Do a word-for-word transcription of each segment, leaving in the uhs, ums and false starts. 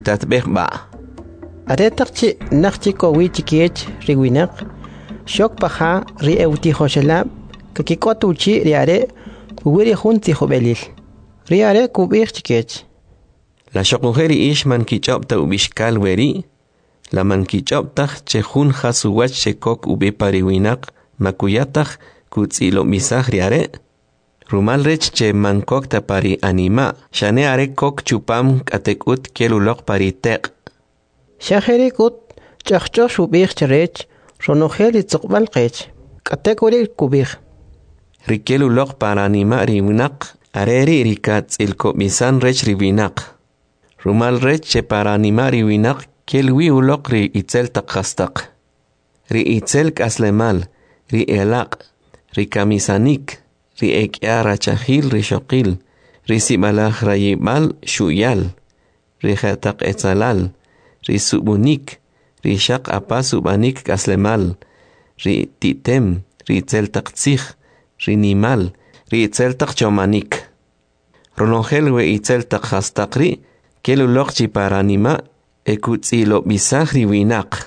tatbeh ba. Aretakchi nakchiko wichikiech riwinak. Shok paha ri euti hoshelab. Kakikotuchi riare. Wiri junti hobelil. Riare kubich chikech. La shokujeri ish man kichopta ubishkal weri. La man kichoptach chehun hasuwach shekok ube pariwinak. Makuyatach kutzilo misaj riare. Rumal rech che mankok ta pari anima. Shane are kok chupam katekut kelulok pari tek. Shaheri kut chachcho shubich cherech. Ronojeli tzokbal kech. Katekuri kubich. Rikelulok para anima riwinak. Areri rikatz ilko misan rech riwinak. Rumal rech che para anima riwinak. Kelwi ulok ri itzel takhastak. Ri itzel kaslemal. Ri elak. Ri kamisanik. Ri ekya rachahil ri shokil. Ri sibalach rayimal shuyal. Ri khatak etzalal. Ri subunik. Ri shak apa subanik kaslemal. Ri titem. Ri itzel taktzich. Ri nimal. Ri itzel takchomanik. Ronongel we itzel takhastakri. Kelulok chi paranima. Ekutzilo bisach ri winak.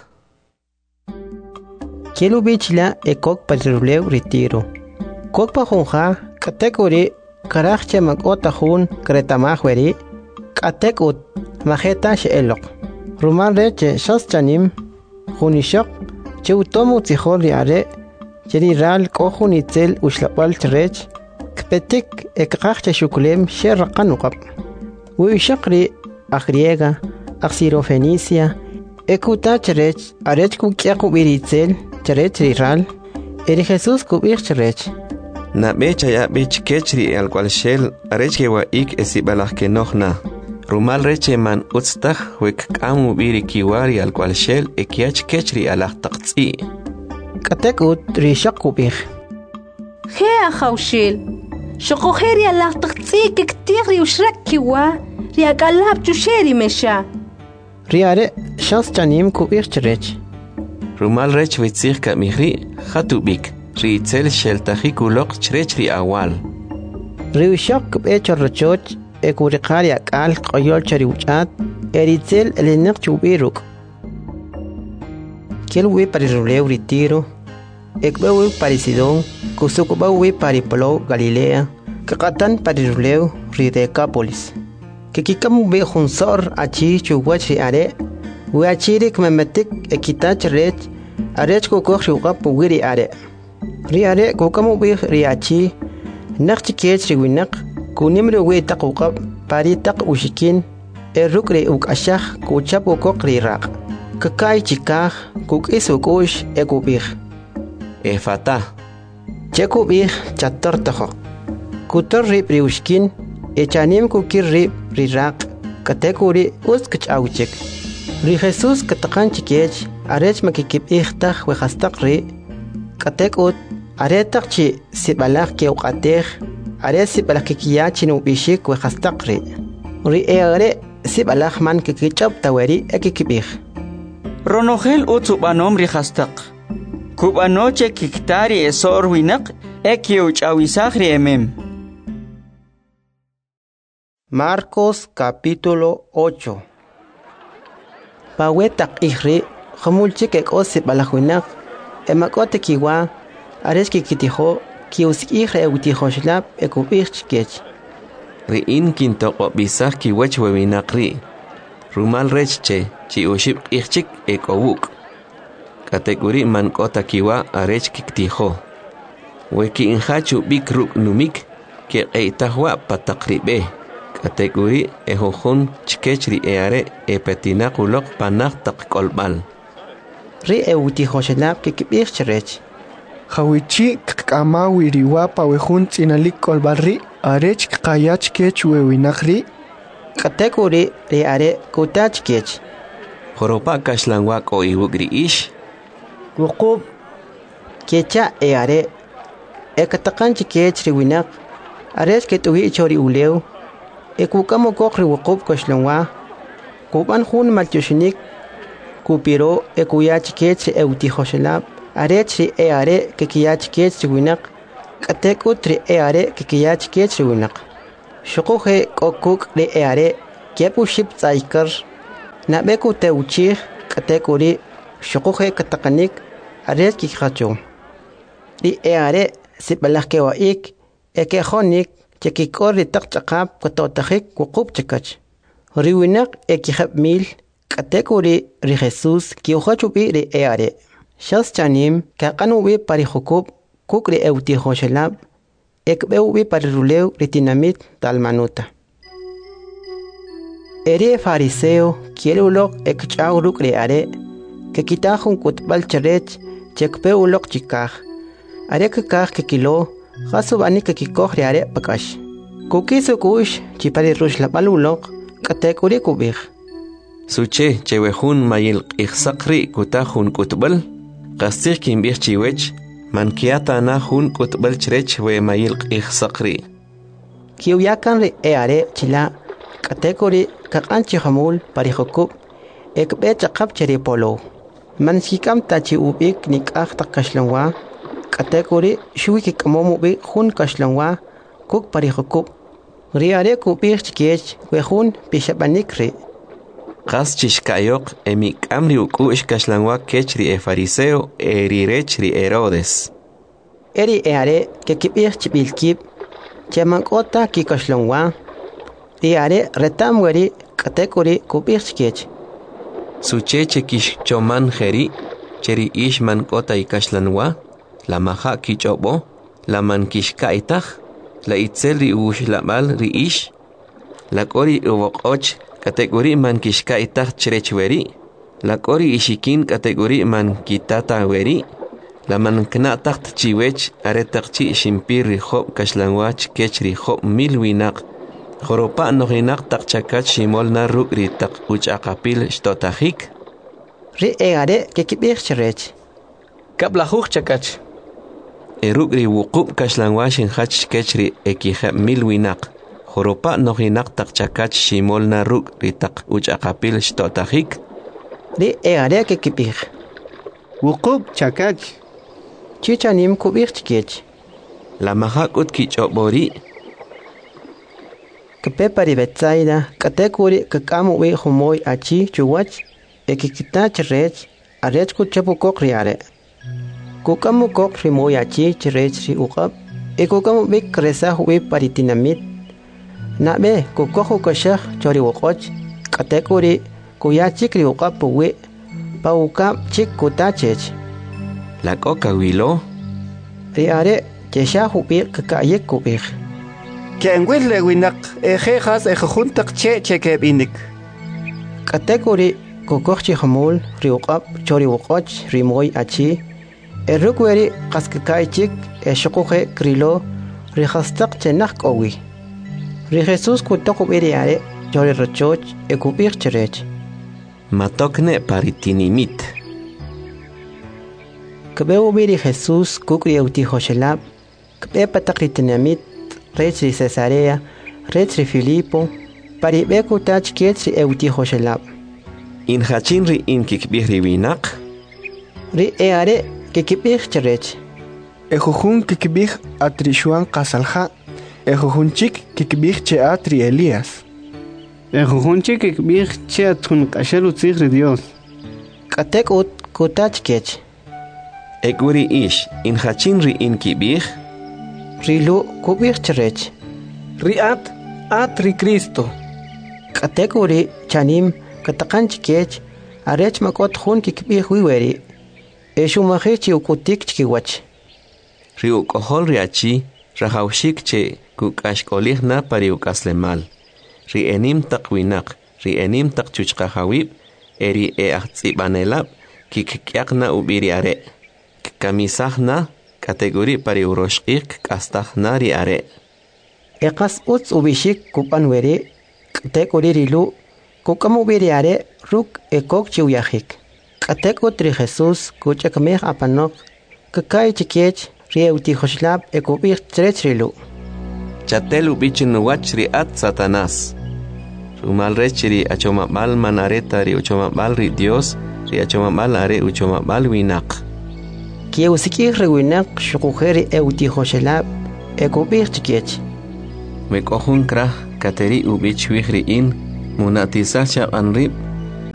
Kelu bichla ekok pariruleu retiro. Kok pa jonja katekuri karachche makota hun kretamahweri katekut majeta shelok. Ruman reche shas chanim junishok cheutomu tzihol riare cheriral kohun itzel ushlapal trech kpetik ekachche shukulem sherqanukap. Uishakri agriega axirofenicia ekuta cherech arech kukiaku biritzel cherech riral eri Jesus kubir cherech. Na becha ya bech kechri al cual shell arechke wa ik esibalach ke nohna. Rumal reche man utstak wek kamu biri kiwari al cual shell ekiach kechri alach taqtzi. Katekut rishak kubir. Hea khawshil. Shokoheri alach taqtzi ke ktigri ushrak kiwa riak alab chusheri mesha. Riare shas chanim kubir cherech. Rumal rech witzir ka mihri khatubik. Ri itzel shel tajikulok chrech ri awal. Riwishok becho rochoch ekuriqari akal qoyol chariwchat eritzel elinek chubiruk. Kelwi pariruleu ritiro ekbewi parisidon kusukubawi paripolo Galilea kakatan pariruleu ri Decápolis. Kikikamu be junsor achi chuwach ri are wi achirik memetik ekitach rech arech kukok shukap wiri are. Riare kukamu bih riachi nakchi kech riwinak kunimri we taqukab pari taq ushikin erukri uk ashah kuchap ukok riraq kakai chikah kuk isukush ekubih Efata chekubih chator taho kutor rib riushkin echanim kukir rib riraq katekuri uskach auchik ri Jesus kataqan chikech arech makikib ihtah we khastaq ri katekut aretak chi sibalak ke uqateh are sibalak kiya chinu bishik we khastaqri ri ere sibalak man ke kichap tawari ekikibih Ronogel utsubanom ri khastaq kubanoche kiktari esor winak ekiuch awisagri emem. Marcos capítulo ocho. Pawetak ihri khamulchik ek osibala huinak emakote kiwa areski kitiho kius ihre eutiho shlap ekubich kech. Riin kintoko bisah kiwach wewinakri. Rumal rechche chi ushib ichik ekowuk. Kategori man kota kiwa arech kiktiho. Weki inhachu bikruk numik ke eitahwa patakribe. Kategori ehohon chkechri eare epetinakulok panak takkolbal. Ri eutiho shlap kikibich cherech. Hawichi kama wiriwa pawehun tinalik kolbarri arech kayach kech wewinakri kategori ri are kutach kech. Horopa kashlangwak o iwugri ish. Wukub kecha e are ekatakanchi kech riwinak arech ketuwi chori uleu ekukamo kokri wukub kashlangwa kuban hun malchushinik kupiro ekuyach kech eutihoshelab arechri e are kikiyach kech riwinak katekutri e are kikiyach kech riwinak shukuhe kokuk ri e are kepu ship tsaikar nabeku teuchih katekuri shukuje katakanik aret kikhachu ri eare sibalake waik ekehonik chekikori takchakap katotajik kukup chakach riwinak ekihab mil katekuri ri Jesus kiuhachubi ri eare shas chanim kaqanubi pari hukub kukri euti hoshelab ekbeubi pari ruleu ritinamit talmanuta ere fariseo kielulok ekchauruk ri are que kitajun kutbal charech chekpeulok chikaj are kekaj kekilo jasubani kekikoj ri are pakash kukisu kush chipari rush lapalulok katekuri kubij suche chewejun mayil q'ijsaqri kutajun kutbal qasij kinbij chiwech mankiata na jun kutbal chrech we mayil q'ijsaqri kiuyakan ri eare chila katekuri kaqanchi hamul parijokub ekbe chaqap cheri polo man hikam tachi ubik nikaj takashlanwa katekuri shuiki kamomu bi jun kashlanwa kuk parijokub riare kubij chikech we jun pishabanikri qas chishkayoq emi k'amri uk'u'x kashlanwa kechri e fariseo erirechri Herodes eri eare que kibij chibilkib chemankota kikashlanwa riare retamweri katekuri kubij chikech sucheche kish choman jeri cheri ishman kota ikashlanwa la maja kichobo la man kishkaitaj la itzel ri ushlabal ri ish la kori uboqoch kategori man kishkaitaj cherechweri la kori ishikin kategori man kitata weri la man knataj chiwech aretaqchi shimpir ri job kashlanwach kech ri job milwinaq joropa nojinak taqchakach shimolna ruk ri taq uchaqapil shtotajik ri eare que kibij cherech kablajuj chakach eruk ri wuqub kashlanwashin hach kech ri ekija milwinaq joropa nojinak taqchakach shimolna ruk ri taq uchaqapil shtotajik ri eare que kibij wuqub chakach chichanim kubij chikech la mahakut kichobori Kepepari Betsaida, katekuri kakamu we humoy achi chuwach, ekikita cherech, arech kuchapu kokriare. Kukamu kokri moy achi cherech ri ukap, ekukamu bik kresa we paritinamit. Nabe kukohu kashah chori wokoch, katekuri kuyachik ri ukap we, paukap chik kutachech. La coca wilo Riare, cheshahu bir kakayek kubir. Kenwil lewinak ejejas ejejuntak che chekebinik Katekuri kokochi hamul riuqab chori woqoch rimoy achi erukweri qaskakaichik eshuquje krilo rihastaq chenaq qowi ri Jesus kutaqu biriare chori rochoch ekubir cherech matokne paritinimit Kabeu biri Jesus kukri euti hoshelab kbe patakritinamit Retri Cesarea, Retri Filipo, Paribeku tach ketri euti hoshelab. In hachinri in kikbihri winak. Ri eare kikibih cherech. Ejujun kikbih atrishuan qasalja. Ejujunchik kikbih che atri Elías. Ejujunchik kikbih che atun qashalu tzigri Dios. Katek ut kutach kech. Eguri ish in hachinri in kibih. Rilu kubih cherech. Riat atri Cristo. Katekuri chanim katakanch kech arech makot hun kikbih wiweri. Eshumahichi ukutik chkiwach. Riu kohol riachi rahaushik che kukashkolihna pariukaslemal. Ri enim takwinak, ri enim takchuchkahawib, eri e ahtsibanelab, kikkyakna ubiriare. Kamisahna kategori pariuroshik kastajna riare. Eqas uts ubishik kupan weri, katekuri rilu, kukamu biriare ruk ekok chiwyahik. Katekut ri Jesus kuchakameh apanok, kakay chikech rieuti hoshlab ekubir trech rilu. Chatel ubichin wach riat Satanás. Rumal rechiri achomabal manareta ri uchomabal ri Dios, ri achomabal are uchomabal winak. Kieusikih rewinak shukujeri euti hoshlab ekubir chikech. Mekohun krah kateri ubich wihri in, munatisa chab anrib,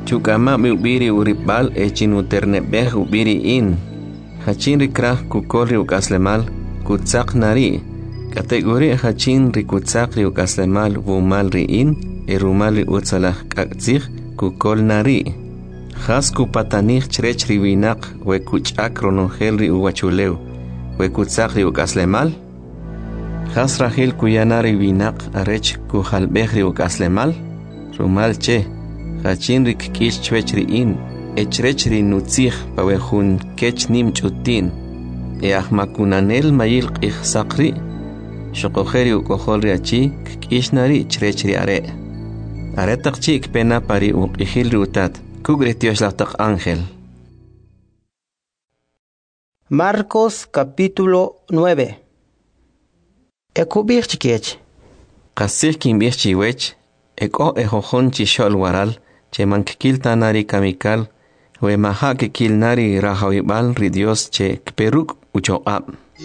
chukama mi ubiri uripal echin uternebeh ubiri in. Hachin rikrah kukolri ukaslemal kutsak nari. Kategori hachin rikutsak ri ukaslemal wumal ri in erumal ri utsalah kaktsih kukol nari. Has kupatanich chrech riwinak we kuchak ronongel ri uwachuleu we kutsak ri ukaslemal. Has rahil kuyana riwinak arech kuhalbeh ri ukaslemal. Rumal che hachin rik kish chwech ri in echrech ri nutzih pawehun kech nim chutin. E ahmakunanel mayil qih sakri Shokojeri ukojolri achi kishnari chrechri are. Aretak chik pena pari ukihilri utat. Kugritios latak ángel. Marcos capítulo nueve. Ekubir chikech. Kasih kimbir chiwech. Eko ejojon chishol waral. Che mankikil tanari kamikal. We maha kikil nari rahawibal ri Dios che kperuk uchoab.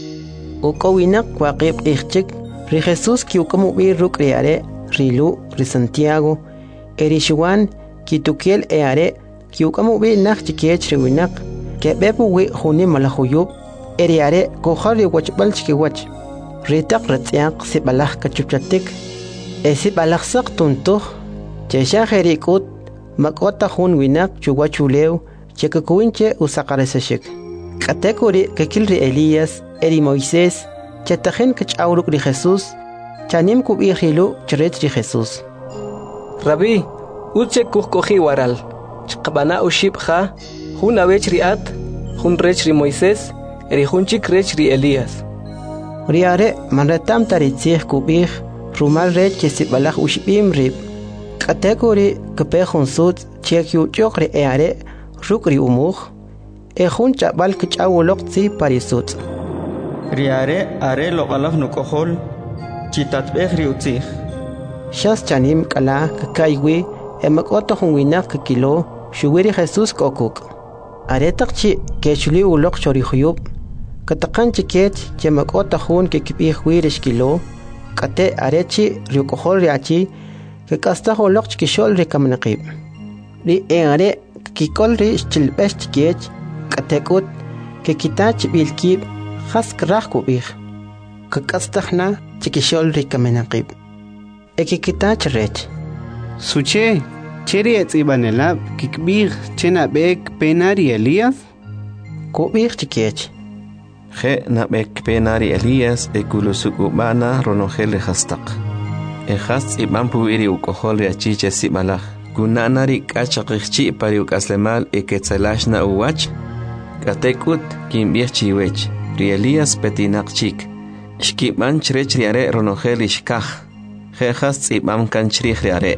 Ukowinak waqib ichchik ri Jesús kiukamu bi ruk riare rilu ri Santiago erishuan kitukiel eare kiukamu bi nak chikech riwinak ke bepu wi huni malahuyub eriare kohari wachbal chikiwach ritak ratyak sibalah kachupchatik esibalah sak tuntuh chesha herikut makota hun winak chuwachulew chekakuinche usakaresashik katekuri kekilri Elías eri Moisés chatajen kachawruk ri Jesús chanim kubihilu chret ri Jesús Rabbi uche kuhkohi waral chqabana ushibha hun awech riat hun rech ri Moisés eri hunchik rech ri Elías riare manretam taritzih kubih rumal rech chesibalach ushibim rib katekuri kepehun sut chekyu chokre eare rukri umuj e hun chabal kachawulok tsi parisut Riare are lo galaf no kohol chitatbeh riutzih. Shas chanim kala kakaiwi emakota hunwinak kilo shuwiri Jesús kokuk. Aretak chi kechuli ulok chorihuyub katakan chiket chemakota hun kekipih wirish kilo kate arechi riukohol riachi kekasta holok chikishol rikamnaqib. Ri eare kikol ri chilbesh chikech katekut kekitach bilkib Has krah kubih. Kakastahna chikishol rikamenaqib. Ekikitach rech. Suche, cheri etzibanelab kikbih chena bek penari Elías? Kubih chikech. Je nabek penari Elías ekulusukubana ronogel hastak. E has ibampu iri ukojol achiche sibalach. Kunanari kachakchi pari ukaslemal eketzelashna uwach. Katekut kimbih chiwech. Ri Elías petinak chik. Shkiban chrech riare ronogel ishkaj. Jejas tzibam kan chrich riare.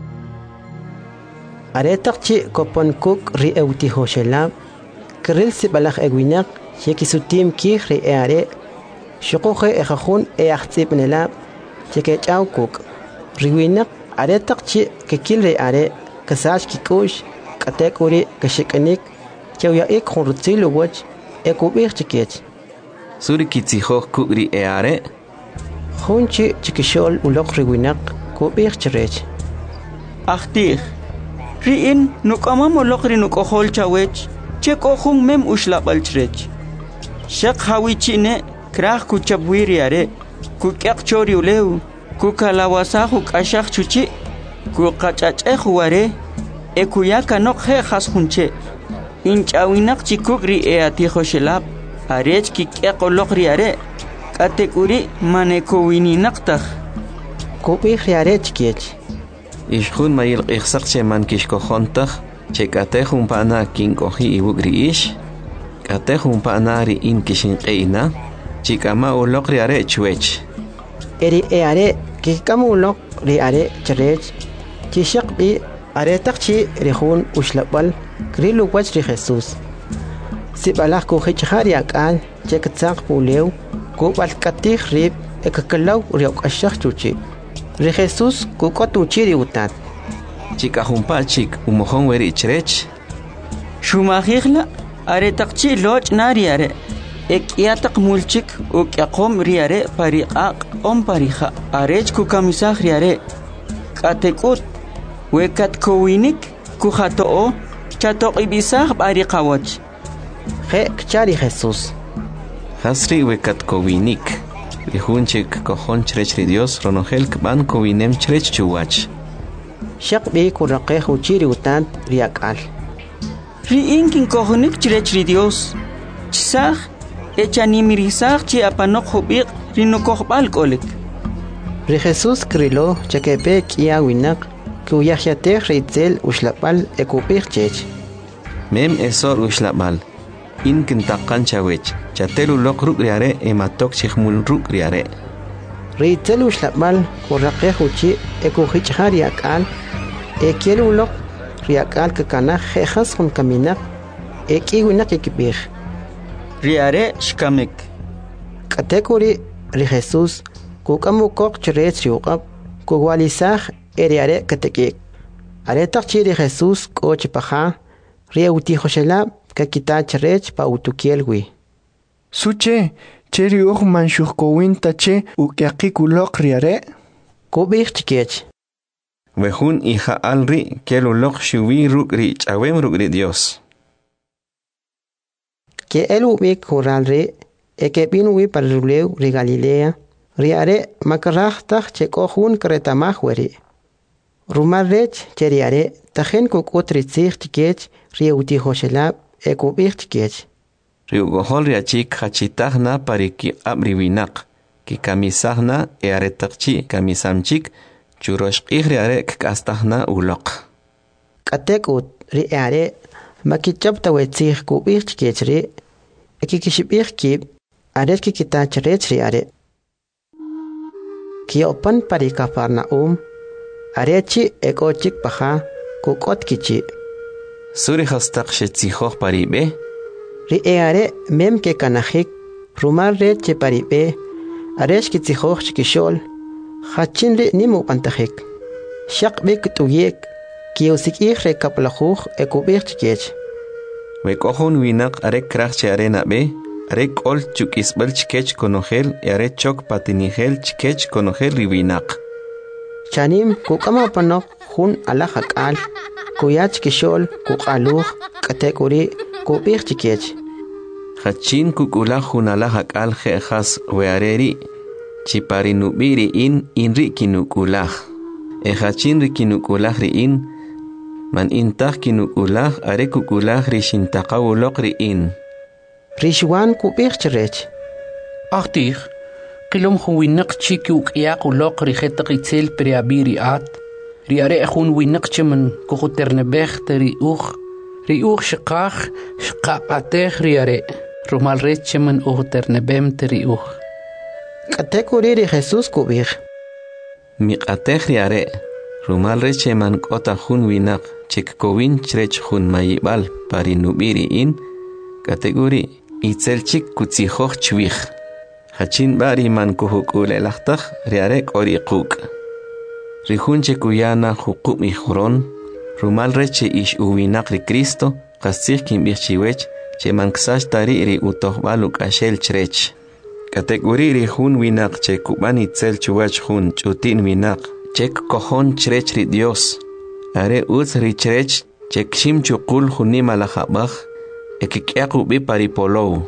Aretak chi kopon kuk ri euti hoshelab. Kril sibalach ewinak shekisutim kih ri eare. Shukuche ejajun eachtzibnelab. Chekechaw kuk. Riwinak aretak chi kekil ri are. Kasach kikush. Katekuri kashikanik. Chawyaik hunrutzilu wach. Ekubir chikech. Suri kitzijo kukri eare. Hunchi chikishol ulok riwinak kubir chirech. Achtih. Riin nukama molok ri nukohol chawech. Chekohung mem ushlabal chirech. Shak hawichine krah kuchabwiri are. Kukyak chori uleu. Kukalawasahu kashak chuchi. Kukachachech ware. Ekuyaka nok he has hunche. Inchawinak chikukri eatijo shelab. Arech kikyak olok riare. Katekuri manekowini naktah. Kubih riare chikech. Ishjun mayil qihsak che man kishkojontah. Che katejun pana kinkohi iwugri ish. Katejun pana ri in kishinqeina. Chikama olok riare chwech. Eri eare kikama ulok riare chirech. Chishak bi aretak chi rihun ushlabal. Krilu wach ri Jesús. Sibalach kuhichari akal chekatsak pulew. Kubal katih rib ekakalaw riok ashak chuchi. Ri Jesús kukotuchi riutat. Chikajumpa chik umojon weri chrech. Shumajigla aretakchi loch nariare. Ekyatak mulchik ukyakom riare pariqaq om parija. Arech kukamisaj riare. Katekut wekat kowinik Kujatoo, chatok ibisaj bari kawach. Je kchari Jesús. Hasri wekat kowinik. Rihunchik kohon chrech ri Dios ronogel kban kowinem chrech chuwach. Shaq bi kuraqe huchiri utant riakal. Ri inkin kohonik chrech ri Dios. Chisaj, echanimirisaj chi apanok hubiq rinokojbal kolik. Ri Jesús krilo chakepe kia winak kuyahyatek ritzel ushlapal ekupik chech. Mem esor ushlapal. In kintakan chawech. Chatelu lok ruk riare ematok chihmul ruk riare. Ritzel ushlapal kuraqe huchi ekuhichha riakal. Ekielu lok riakal kakana jejas hun kaminak. Eki winak ekipik. Riare shkamek. Katekuri ri Jesús kukamukok chrech riuqab kuwalisaj eriare katekik. Aretak chiri Jesús kochipaja riauti joshelab kakita chrech pa utukielwi. Suche, cheri uj manshuk kowin tache ukyaki kulok riare. Kubik chikech. Wehun hija alri kelu lok shuwi ruk ri chawem ruk ri Dios. Que el ubik kuralri ekepinwi paruleu ri Galilea riare makarajtaj chekohun kretamajweri. Rumarrech cheriare tajen kukutritzig chikech riauti joshelab ekubik chikech. Riugohol riachik hachitagna pariki abriwinak. Ki kamisagna earetakchi kamisamchik churoshqih riare kastagna ulok. Katekut riare makichapta wetzig kubik chikech ri ekikishibik kib aret kikitach rech riare. Kiopan pari Kafarnaum arechi ekochik paja kukot kichi. Suri hastaq shetzihoj paribe. Ri eare mem ke kanajik rumar reche paribe aresh kitzihoj chikishol hachin ri nimu pantajik. Shaq bik tuyek kiosik re kaplajuj ekubik chikech. Wekohun winak arek krachche arena be. Arek ol chukisbel chikech konogel y arek chok patinigel chikech konogel riwinak. Chanim kukama panok hun alajak al kuyach kishol kukaluj katekuri kubik chikech. Hachin kukula hun alajak al jejas weareri chiparinubiri in inri kinukulah. E hachin ri kinukulah ri in man intah kinukulah arek kukulah ri shintaqawulok ri in. Rishwan kubik chrech. Achtig, kilom huwinak chiki ukyak ulok rihetak itzel priabiri at. Riare hun winak chimen kuhuternebech teri uch. Ri uch shikach shkapatech riare. Rumal ret chimen uhuternebem teri uch. Katekuri ri Jesús kubik. Miqatech riare. Rumal ret chimen kota hun winak chik kowin chrech hun mayibal parinubiri in. Kategori itzelchik kutzihoj chwij. Hachin bari man kuhukule lachtaj riare kori kuk. Rihunche kuyana hukuk mijuron. Rumal reche ish uwinak ri Cristo. Kastzih kimbich chiwech. Che man ksash tari ri utohbaluk ashel chrech. Kategori rihun winak che kuban itzel chuwach hun chutin winak. Chek kohon chrech ri Dios. Are uz ri chrech chek shim chukul hunima lajabaj. Ekikiaku bi paripolou.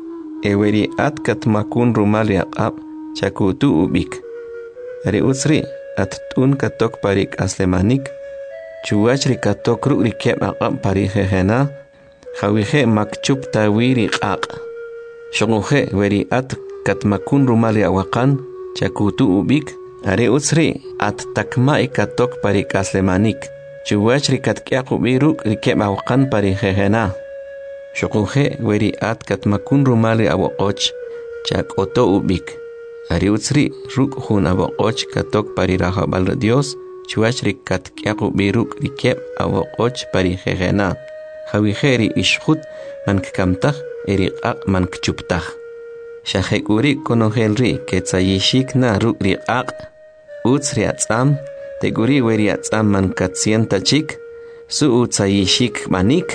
Eweri at katmakun rumali aqab chakutu ubik. Ari utsri at tun katok parik aslemanik. Chuachri katok ru rikep aqab parihehena. Hawihe makchup tawiri qaq. Shonguhe weri at katmakun rumali awakan chakutu ubik. Ari utsri at takma katok parik aslemanik. Chuachri katkiaku bi ru rikep awakan parihehena. Shokuje weri at katmakun rumali abokoch chak oto ubik. Ari utsri ruk hun abokoch katok pari rahabal Dios chuachri katkiaku biruk rikep abokoch pari jejena. Hawiheri ishhut man kkamtah eri qaq man kchuptah. Shahekuri konohelri ketzayishik na ruk ri qaq. Utsri atzam teguri weri atzam man katsienta chik su utsayishik manik.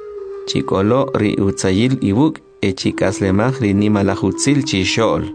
Chikolo ri utsayil ibuk e chikaslemaj ri nimalajutzil chishol.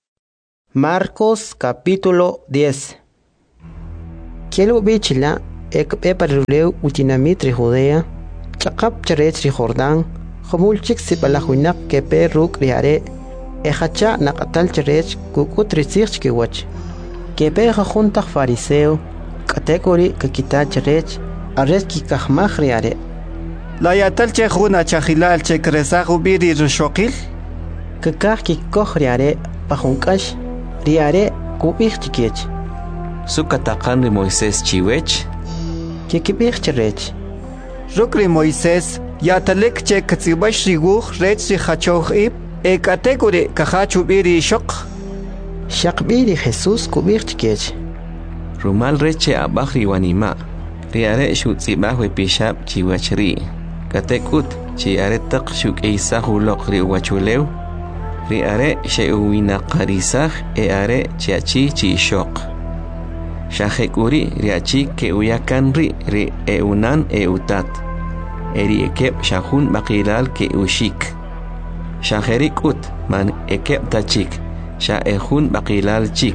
Marcos capítulo diez. Quiero bichila ek pe pariruleu utinamit ri Judea chaqap cherech ri Jordán khomul chik sibalahuinak ke pe ruk riare ehacha naqatal cherech kukut risich kiwach ke pe junta fariseo category que kita cherech arres ki kahmah riare la yatal che khuna chahilal che kresa ubiri rushoqil que kah ki koh riare pahunkash riare kubich chikech Sukatakan ri Moisés chiwech que kibich cherech Rukri Moisés yatalek che katsibash riguh rech ri khachoh ib e category kahachu biri shoq shaqbiri Jesús kubich chikech Rumal reche abahri wanima riare shutzibah we pishab chiwachri katekut chiare taq shuk eisahu loqri wachulew riare sheuwina qarisah e are chiachi chi shoq shahekuri riachi ke uyakan ri ri eunan eutat eri ekep shahun baqilal ke ushik shaherikut man ekep tachik shahun baqilal chik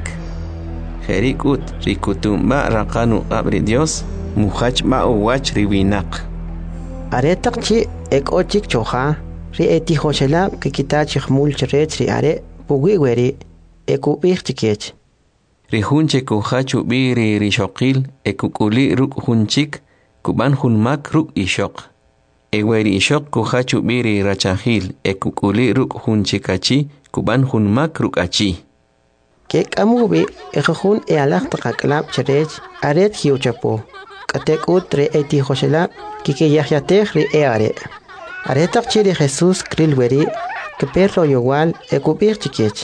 herikut rikutumba raqanu abri Dios muhach ma uwach riwinak aretak chi ek ochik choha ri eti hoshela que kita chihmul cherech ri are pugi weri eku ichtikech ri hunche ku hachu biri ri shoqil ekukuli ruk hunchik kuban hunmak ruk ishok e weri ishok ku hachu biri rachahil ekukuli ruk hunchikachi kuban hunmak ruk achi Kek amubi ekahun e alak takaklap cherech aret hiuchapo katek utre eti hoshela kike yahyatech ri e are aretak chiri Jesús krilweri que perro igual ekubir chikech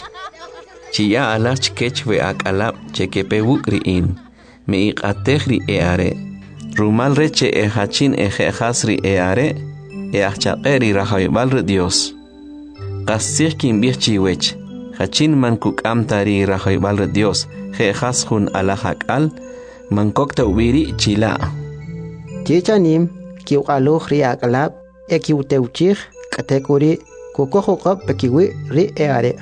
Chia alak chikech we akalap chekepe wukri in me iqatech ri e are rumal reche e hachin e jehas ri e are e achaqeri rahaybal ri Dios qasich kin bir chiwech Hachin man kukam tari rahaybal ri Dios jehas hun alahakal man kokta ubiri chila Chichanim kiu aluh ri akalap e kiu teuchich katekuri kukohokap pekiwi ri e are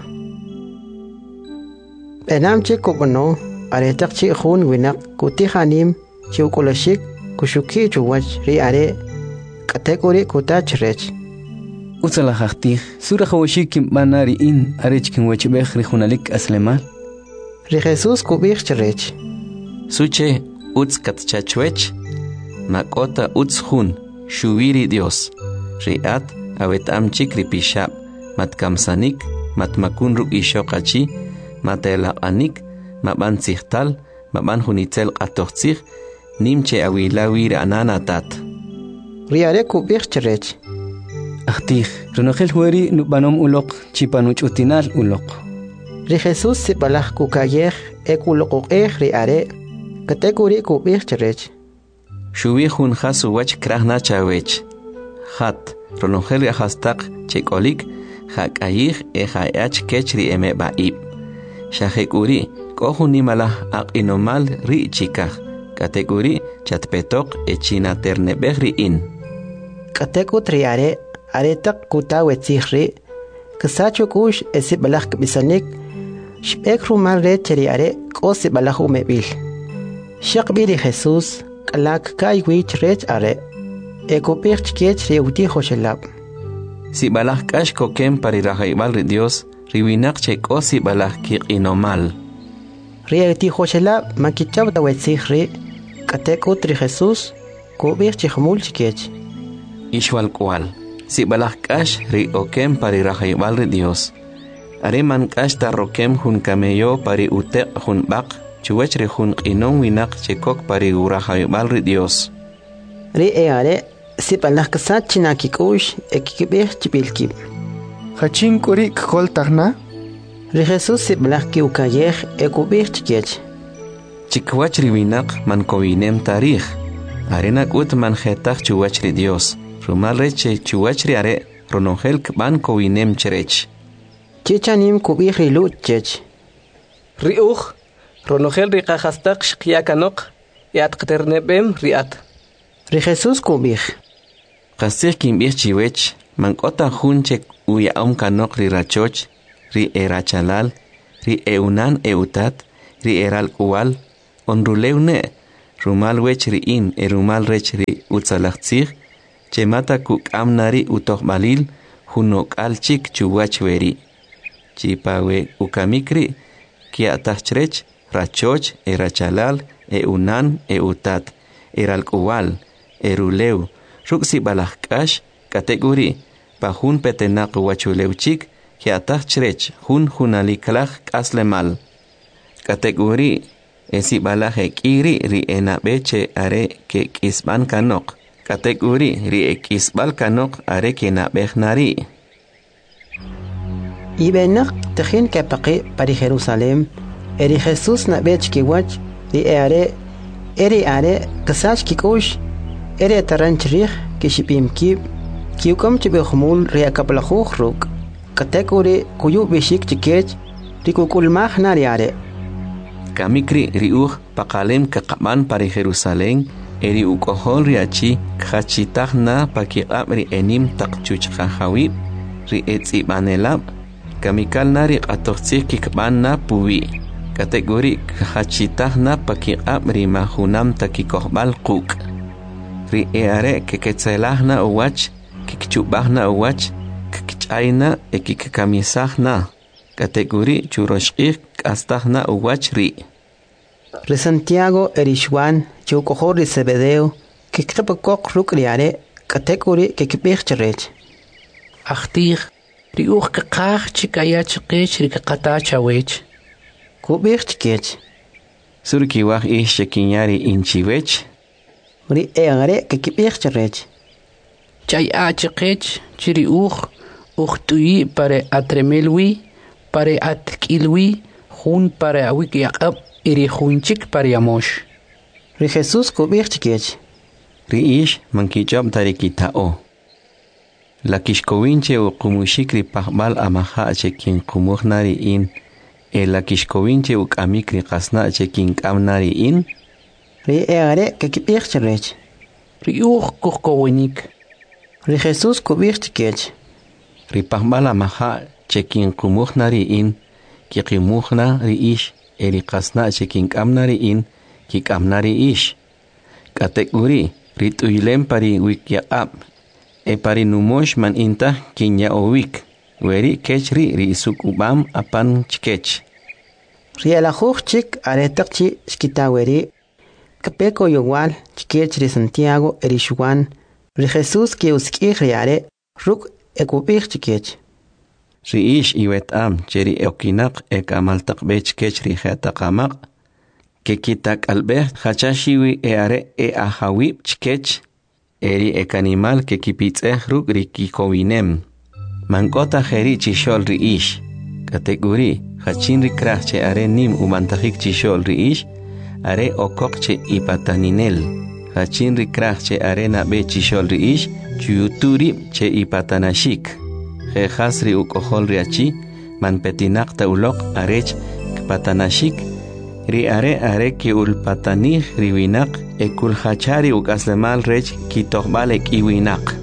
Enam che kokono aretak chi hun winak kutihanim chiu kolashik kushuki chuwach ri are katekuri kutachrech Utsala haqtih sura khawashik banari in arech kin wachbekh ri khunalik aslemal ri Jesús kubich cherech Suche uts katchachwech makota uts hun shuwiri Dios riat awet amchik ri pishab matkamsanik matmakun ruk ishoqachi matelaqanik maban sihtal maban hunitzel qatoqtsig nimche awilawir ananatat riare kubich cherech Ahtih runokhel hueri nubanom uloq chipanuch utinal uloq ri Jesús sibalaj kukayej ekuloqoqej ri are katekuri kubich cherech Shuwi hun khasu wach krahna chawech Hat runokhel yahastaq chekolik hakayij e hayach kechri eme baib Shahekuri kohuni malah aqinomal ri chikaj katekuri chatpetok e china ternebej ri in katekut ri are aretak kutawetsihri kasacho kush esibalaj kbisanik shbek rumal re cheri are kosi balahu mebil shaqbiri Jesús kalak kai wich rech are ekopich kech ri uti hoshelab Si balaj kash kokem pari rahaybal ri Dios riwinak che kosi balaj kiqinomal ri uti hoshelab makichab dawetsihri katekut ri Jesús kubich chihmul chikech Ishwal kwal Si balaj kash ri okem pari rahaybal ri Dios Are man kash ta rokem hun kameyo pari utek hun bak chuwech ri hun qinon winak che kok pari urahaybal ri Dios ri e are si balaj kasat chinakikush ekikibich chibilkib Hachin kuri kol tagna ri Jesús si balaj kiukayej ekubich chikech Chikwach ri winak man kowinem tarij Arenak ut man jetach chuwach ri Dios Rumal reche chuwach ri are ronongel kban kowinem cherech Chichanim kubich ri luchech Riuch ronogel ri qahastaq shqiyakanok yat qternebem riat ri Jesús kubich Qasir kimbich chiwech man kota hunchek uya om kanok ri rachoch ri erachalal ri eunan eutat ri eral kual onruleune rumal wech ri in e rumal rech ri utzalachtzig, che mata kuk amnari utohmalil, hunok alchik chuwach weri. Chipawe ukamikri, kia tachrech, rachoch, e rachalal, e unan, e utat, e ralkuwal, e ruleu, ruksi balachkash, kategori, pa hun petenak wachuleuchik, kia tachrech, hun hunalikalach kaslemal. Kategori, esi balaje kiri ri enabeche are ke kisban kanok. Kategori ri e kisbal kanok are ke nabechnari. Ibenak tejin kapaqi pari Jerusalem, eri Jesús nabech kiwach, ri are, eri are, kasach kikush, eri taranchirich, kishipim kib, kiukom chibihmul ri akaplachuch ruk. Kategori kuyu bishik chikech, ri kukulmach nari are. Kamikri riuch pakalem kakaman pari Jerusalem, eri ukohol riachi kachitachna pakiqab ri enim takchuchkahawib, ri etzibanelab, kamikal nari atochtzik kikbanna puwi. Kategori kachitachna pakiqab ri mahunam takikohbal kuk. Ri eare keketzelahna uwach, kikchubahna uwach, kikchayna e kikamisahna. Kategori churoshkik astahna uwachri. Re Santiago erishwan chukohor ri Zebedeo que krepokok rukriare kategori que kipircherech. Achtir ri uch kakach chikayach kech ri kakatachawech. Kubirchkech. Surkiwach ish chekinyari inchiwech. Ri eare que kipircherech. Chay achkech chiri uch uch tui pare atremelwi pare atkilwi hun pare awik yaqab iri hunchik pare yamosh. Ri Jesús kubirchkech. Ri ish mankichab tarikitao. La kishkowinche u kumushikri pahbal amaha chekin kumuhnari in. E la kishkowinche u kamikri kasna chekin kamnari in. Ri eare que kipircherech. Ri uch kuhkowinik. Ri Jesús kubirchkech. Ri pahbal amaha chekin kumuhnari in. Ki kimuhna ri ish. Eri kasna chekin kamnari in. Ki kamnari ish. Kategori rituyilem pari wikyaqab. E pari numosh man inta kinya owik. Weri kechri ri isukubam apan chkech. Ri alajuch chik aretakchi skitaweri. Kapeko yowal chkech ri Santiago erishwan. Ri Jesús ki uskih riare ruk ekubich chkech. Ri ish iwet am cheri okinak ek amaltak bech kech ri jetakamak. Que kitak albert hachashiwi e are e ahawib chkech. Eri ek animal que kipitze ruk ri kikowinem. Mankota jeri chishol ri ish. Kategori hachin ri krach che are nim umantajik chishol ri ish. Are okok che ipataninel. Hachin ri krach che are nabe chishol ri ish. Chuyuturi che ipatanashik. Jejas ri ukohol ri achi. Man petinak ta ulok arech kpatanashik. Ri are are ki ulpatanih riwinak e kulhachari ukaslemal rech ki tohbalek iwinak.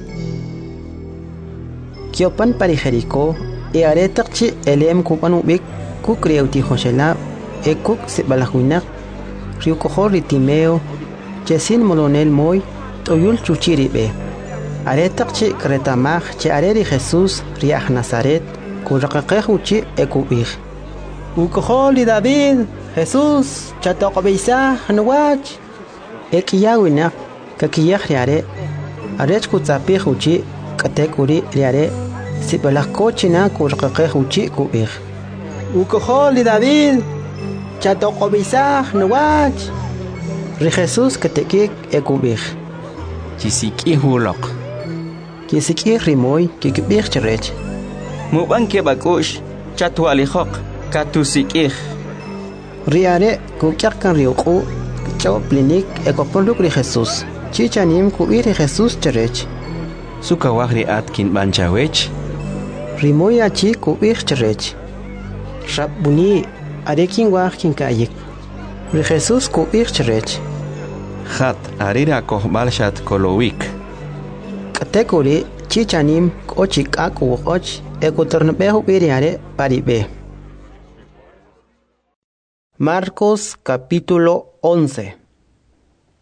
Kiopan pari Jericó e are takchi elem kupan ubik kuk riauti Joshela e kuk sibalahuinak riukohor ritimeo chesin molonel moy toyul chuchiri be. Are takchi kretamach che are ri Jesús riach Nazaret kurakakeh uchi e kubich. Ukohor li David Jesús, chatokobisa, nuwach. Ekiyawina, kakiyah riare, arech kutzapih uchi, katekuri riare, sibalakochina kurkakeh uchi kubih. Ukoholi David, chatokobisa, nuwach. Ri Jesús katekik ekubih. Chisiki hulok. Kisiki rimoy, kikibih cherech. Muban kebakush, chatualihok, katusikih. Riare kukyakan riuku chao plinik ekoponduk ri Jesús. Chichanim ku iri Jesús cherech. Sukawah ri atkin banchawech. Rimoya chi ku ir cherech. Rabuni arekin wah kin kayik. Ri Jesús ku ir cherech. Hat arira kohbal shat kolowik. Kategori chichanim kochik aku och ekotornbehu iriare paribe. Marcos capítulo once.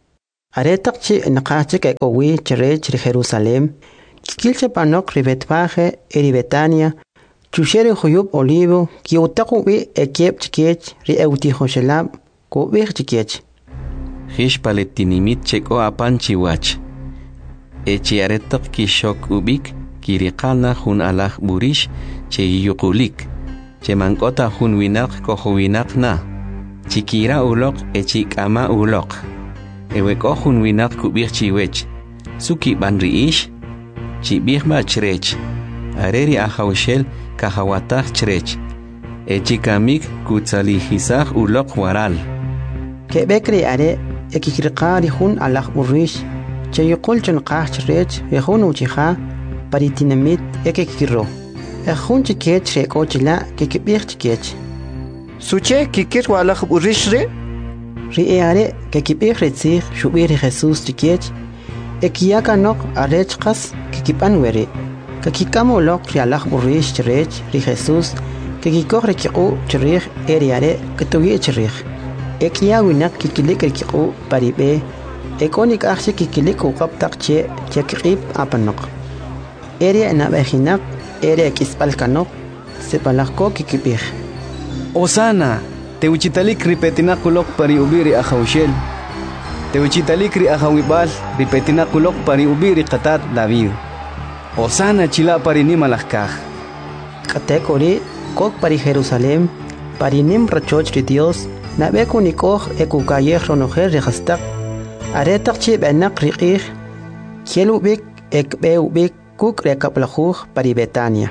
Aretak chi naqachi ke owi cherech ri Jerusalem. Kilche panok ri Betfaje eri Betania. Chushere huyub olivo ki utaku bi ekep chikech ri Eutihoshelab ko bir chikech. Hish paletinimit cheko apan chiwach. Echi aretak ki shok ubik kirikana hun alaj burish che yukulik. Che mankota hun winak ko winak na. Chikira ulok echik ama ulok. Eweko hun winak kubir chiwech. Suki banriish. Chibir ma chrech. Areri ahawshel kahawatach chrech. Echikamik kutzalihisach ulok waral. Kebekri are ekikirqari hun alaj burish. Che yukul chunqah chrech yehun uchiha paritinamit ekikiro. Ejun chikech reko chila kikibir chikech. Suche kikir walaj burish re? Ri eare kikibir retzig shubir Jesus chikech. Ekiyaka nok arech qas kikipan weri. Kakikamo lok ri alaj burish chrech ri Jesus. Kikikor rikiqu chrich eriare kituye chrich. Ekiya winak kikilik rikiqu paribe. Ekonik akhshi kikilik uqabtaq che chekib apanok. Eri nabehinak eri kispalkanok sepalako kikibir. Osana, te uchitalik ripetinakulok pari ubiri ahawshel. Te uchitalik ri ahawibal ripetinakulok pari ubiri qatat David. Osana chila pari nimalakaj. Katekori kok pari Jerusalem pari nim rachoch ri Dios nabeku nikoj ekukayej ronojer rehastak. Aretak chi benak riqij kielubik ekbeubik kuk rekaplajuj pari Betania.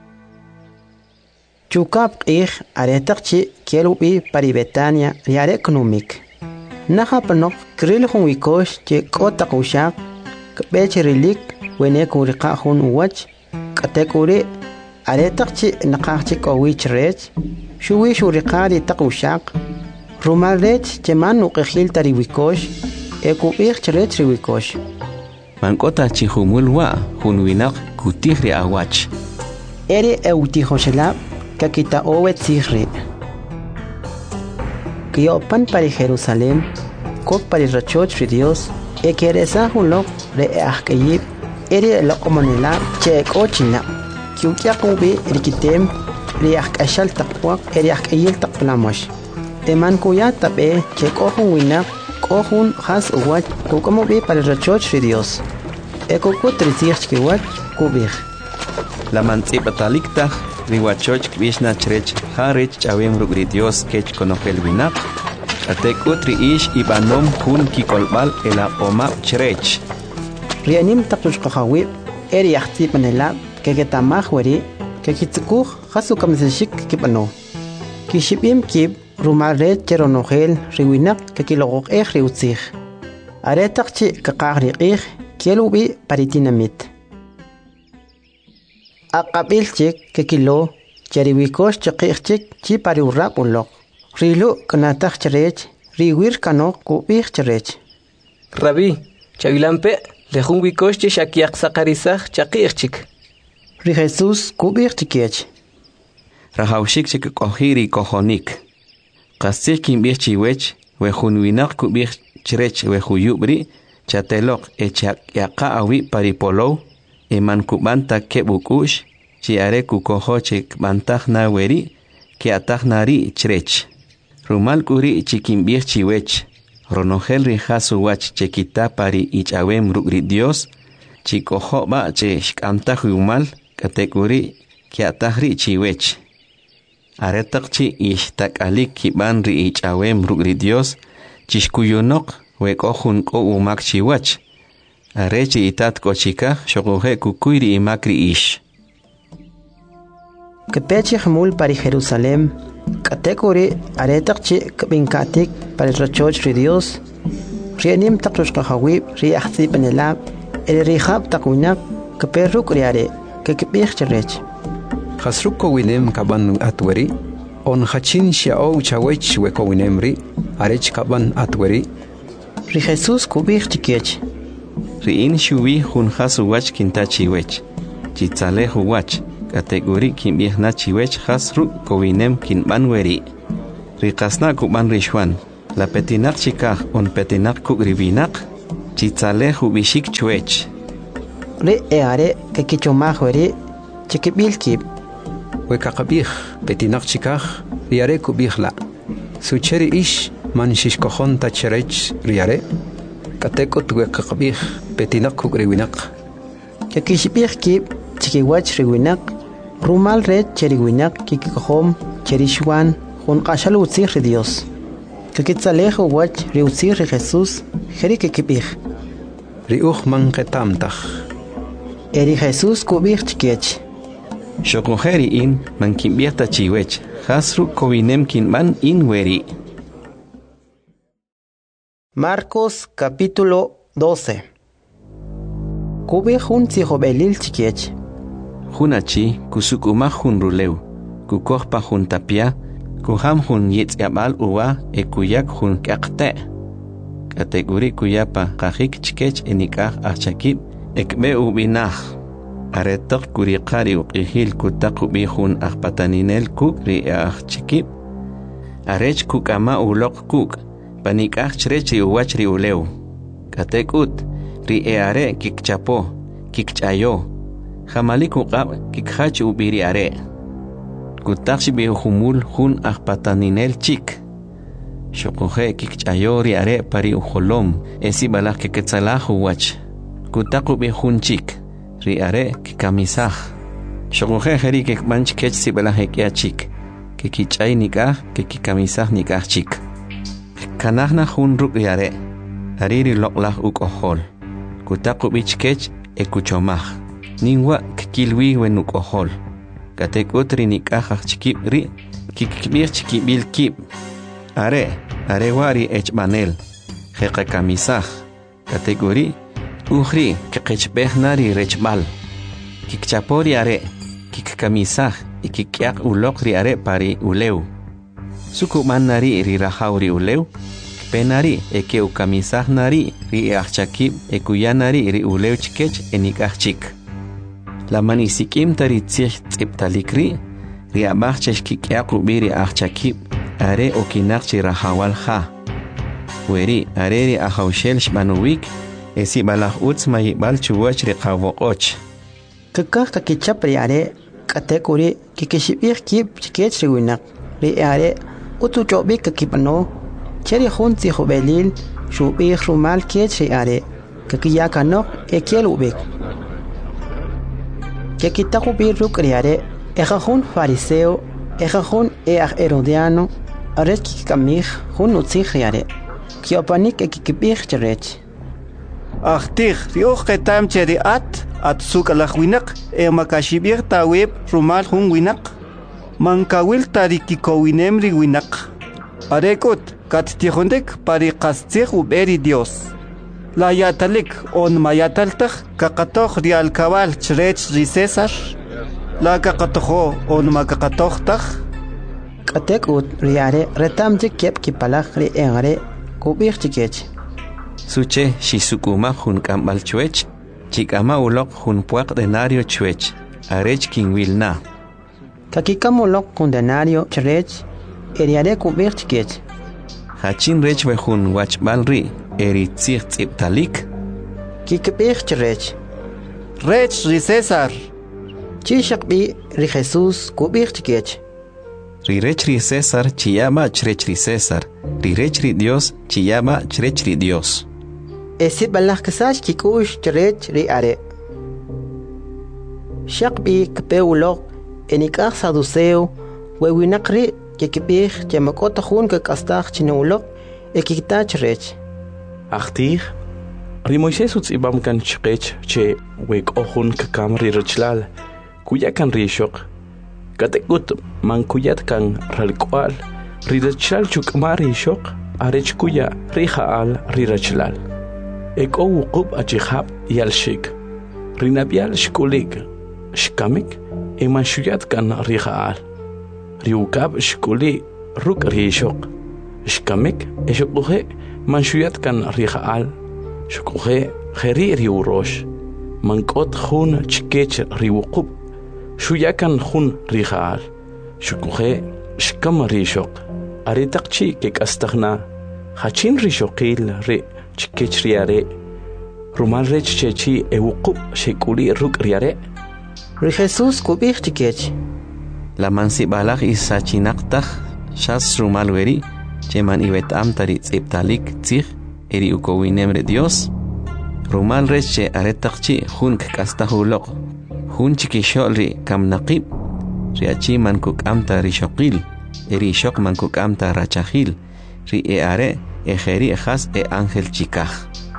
Chukap qij aretak chi kielubi pari Betania riarek numik. Naha panok kril hun wikosh che kotak ushak kbech rilik wene kuriqa hun wach katekuri aretak chi naqaj chi kowich rech shuwi shuriqari tak ushak rumal rech che man uqijil tari wikosh ekubij chrech riwikosh. Mankota chihumul wa hun winak kutihri awach. Eri Eutihoshelab kakita owet sihri. Kiopan pari Jerusalem, kok pari rachoch ri Dios, ekeresa hulok re ahkayib, eri lokomonila che kochina. Kiukiakubi rikitem, ri ahkashal takwak, eri ahkayil takplamosh. Eman kuya tabe che kohun winak, kohun has uwach, kukamubi pari rachoch ri Dios. Ekokut risich kiwach, kubich. La mantzipatalikta riwachoch kvishna chrech harech chawem rugri Dios kech konojel winak. Atekut riish ibanom hun kikolbal ela omap chrech. Rianim takush kahawib eri yahtip manela kegetamah weri kekitsukuh hasukam zeshik kipano. Kishipim kib rumaret cheronojel riwinak kekilogok eh riutzich. Aretakchi kakagri ich kielubi paritinamit. Aqabilchik kekilo cheriwikosh chiqihchik chi pariurrap ulok. Rilu kanatak cherech riwir kanok kubih cherech. Rabbi, chavilampe lejun wikosh chi shakiak sakarisach chaqihchik. Ri Jesus kubih chikech. Rahawshik chik kohiri kohonik. Qasik kimbih chiwech wejun winak kubih cherech wejuyubri chatelok echak yaqa awi paripolo. Eman kubanta ke bukush, chi are kukohochik bantah na weri, ke atah nari chrech. Rumal kuri chikimbir chiwech, ronogel rijasu wach chekita pari ichawem rugri Dios, chikoho ba che shkantah umal, katekuri ke atah ri chiwech. Aretak chi ishtak alik kiban ri ichawem rugri Dios, chishkuyunok wekohun ko umak chiwach. Arechi itat kochika shogohe kukuiri imakri ish. Kepechi hamul pari Jerusalem, katekuri aretakchi kabinkatik pari rachoch ri Dios, rianim takrush kahawib ri ahzi panelab, eri rihab takunak keperruk riare, kekepich cherech. Hasruko winem kaban atweri, on hachin shiao chawech weko winemri, arech kaban atweri. Ri Jesus kubich chikech. Riin shuwi hun hasu wach kintachi wech. Chitzalehu wach. Kategori kimbih na chiwech hasru kowinem kinban weri. Rikasna kuban rishwan. La petinak chikah on petinak kugribinak. chitzalej ubishik chuech. Re eare que kichomajweri chikibilkib. Wekakabij petinak chikaj riare kubijla. Sucheri ish man shishkojon tacherech riare. Kateko tuwekakabij petinak kugriwinak. Kakishibijkib chikiwach riwinak. Rumal red cheriwinak kikikojom cherishwan jun qashal utzir ri Dios. Kakitzalej uwach ri utzir ri Jesús jeri kikibij. Riuj man ketamtaj. Eri Jesús kubij chikech. Shokojeri in man kimbiata chiwech. Hasru kovinem kinman in weri. Marcos capítulo doce. Kubij jun tzihobelil chikech. Junachi kusukuma jun ruleu. Kukojpa jun tapia. Kuham jun yetziabal uwa e kuyak jun kakte. Kategori kuyapa kajik chikech enikaj achakib ekbe ubinaj. Aretok kurikari uqihil kutakubi jun ajpataninel kuk ri achikib. Arech kukama ulok kuk. Panikaj chrech ri uwach ri uleu. Katekut ri eare kikchapo, kikchayo. Jamalik uqab kikhach ubiri are. Kutakshi bi humul jun ajpataninel chik. Shokoje kikchayo ri are pari ujolom. Esi balak kiketzalah uwach. Kutakubi jun chik. Ri are kikamisaj. Shokoje jeri kikmanch kech si balak ekia chik. Kikichay nikaj kikikamisaj nikaj chik. Kanahna jun ruk ri are. Ariri loklaj ukohol. Kutakubi chkech ekuchomaj. Ningwa kikilwi wenuk ohol. Katekut ri nikajaj chikib ri kikibir chikibil kib. Are, are wari echmanel. Jeqa kamisaj. Kategori uhri kikechbehnari rechbal. Kikchapori are. Kikkamisaj y kikyak ulok ri are pari uleu. Sukuman nari ri rahauri uleu. Penari eke ukamisaj nari ri achakib ekuyanari ri uleu chikech enikaj chik. La manisikim tari tzich tziptalikri, ri abachchesh kikyaku biri achakib, are okinakchi rahawal ha. Weri, are ri ahaushel shmanuwik, esi balach utz mayibal chuwach ri qawoqoch. Kakak kakichap ri are, katekuri kikishibir kib chikech ri winak, ri are utu chobik kakipano, cheri jun tzihobelil, shubik rumal kech ri are, kakiyakanok ekiel ubik. Que quitaku birru criare, ejajun fariseo, ejajun eaj herodiano, aret kikamij, jun utzijiare, kiopanik ekikibij cherech. Achtij, riuj ketam cheri at, at suk alajwinak, e makashibir tawib rumal jun winak, mankawil tarikikowinem ri winak. Arekut, kattijondek pari kastzij uberi Dios. La yatalik on mayataltaj kakatoj ri alkabal chrech ri César. La kakatojo on makakatojtaj. Katekut riare retamje kep kipalaj ri engare kubir chikech. Suche shisukuma jun kambal chuech. Chikama ulok jun puak denario chuech. Arech kinwilna. Kakikamulok jun denario chrech. Eriare kubir chikech. Hachin rech we jun wachbal ri. Eri tzich tziptalik. Kikibij cherech. Rech ri César. Chishakbi ri Jesús kubij chikech. Ri rech ri César chiyama chrech ri César. Ri rech ri Dios chiyama chrech ri Dios. Esi balach kesach kikush cherech ri are. Shakbi kpeulok enikaj saduceo wewinakri kikibij chemakota jun kakastaj chineulok ekikta cherech. Achtij, ri Moisés utzibam kan chkech che wek ohun kakam ri rachlal, kuya kan rishok. Katekut man kuyat kan ralkwal, ri rachlal chukma rishok, arech kuya ri haal ri rachlal. Ek o wukub achihab yal shik. Ri nabial shkulik, shkamik, eman shuyat kan ri haal. Ri ukab shkuli ruk rishok. Shkamik, eshokuhe, manshuyat kan rihaal, shukuhe kheri riurosh, mankot khun chkech riwuqub, shuyakan khun rihaal, shukuhe shkam rishok, aritakchi kek astaghna, hachin rishokil ri chkech riare, rumal rech chechi ewuqub shekuli ruk riare. Ri Jesús kubih chikech. La mansi balak isachinaqtaj shas rumal weri cheman ibetam tari tziptalik tzig eri ukowinemre Dios. Rumal rech che aretaqchi jun k'astajuloq jun chikixolri kamnaqib riachi man kuk'amta rishoqil eri shoq man kuk'amta rachajil ri e are ejeri ejas e ángel chikaj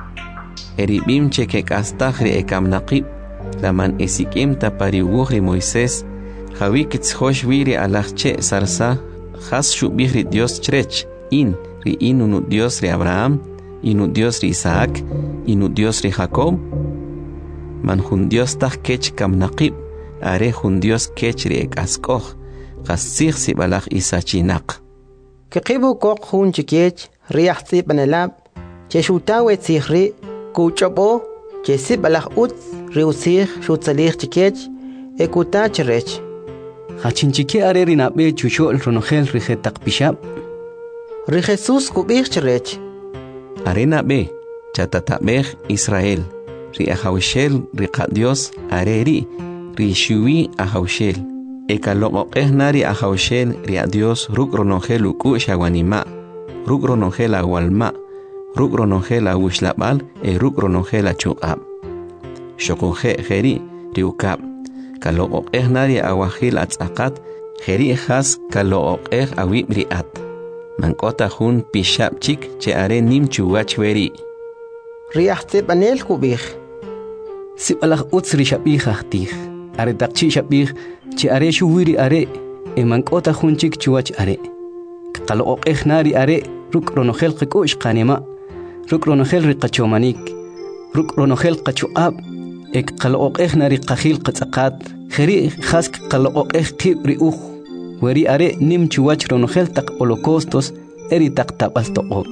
eri bimche ke k'astaj ri e kamnaqib laman esikimta pariwuj ri Moisés jawi kitzjosh wiri alajche sarsa jas shubij ri Dios chrech in ri inunu Dios ri Abraham inu Dios ri Isaac inu Dios ri Jacob man jun Dios taj kech kamnaqib are jun Dios kech ri ek'askoj qasij sibalaj isachinaq Kiqibu koq jun chikech riaj tz'ipanelab che xutawe tzijri kuchobo che sibalaj ut ri utzij xutzalij chikech ekuta cherech Hachinchike are rinabe chushol ronogel rijetaq pishab Ri Jesús kubij cherech Arena be chatatabej Israel ri ahawshel ri Dios areri ri shuwi ahawshel ekaloqoqej nari ahawshel ri Dios ruk ronogel uku shawanima ruk ronogel awalma ruk ronogel awushlabal e ruk ronogel achuqab shoqoje jeri ri ukab kaloqoqej nari awajil atzaqat jeri has kaloqoqej awi briat mankota jun pishab chik che are nim chuwach weri riaj tz'ipanel kubij Sibalaj utz ri shabij ajtij are taqchi shabij che are shuwiri are e mankota jun chik chuwach are qaloqoqej nari are ruk ronogel qikush qanima ruk ronogel ri qachomanik ruk ronogel qachuab ek qaloqoqej nari qajil qatzaqat jeri has qaloqoqej qib ri uj weri are nim chuwach ronogel taq holocaustos eri taq tabal toqob